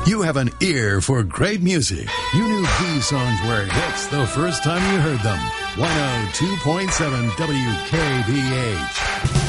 You have an ear for great music. You knew these songs were hits the first time you heard them. 102.7 WKBH.